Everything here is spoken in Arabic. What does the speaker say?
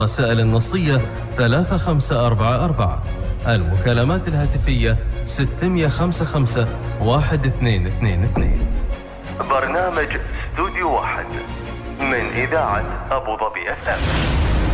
رسائل النصية 3544. المكالمات الهاتفية 655 1222. برنامج استوديو 1 من إذاعة أبو ظبي FM.